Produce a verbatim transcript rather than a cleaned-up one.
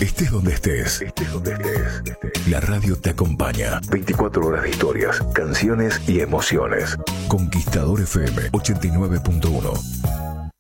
Estés donde estés, estés donde estés, la radio te acompaña. veinticuatro horas de historias, canciones y emociones. Conquistador F M ochenta y nueve punto uno.